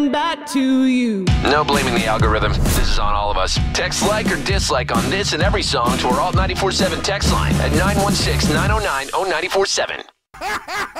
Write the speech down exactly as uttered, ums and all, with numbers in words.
back to you. No blaming the algorithm. This is on all of us. Text like or dislike on this and every song to our Alt nine four seven text line at nine one six, nine oh nine, oh nine four seven.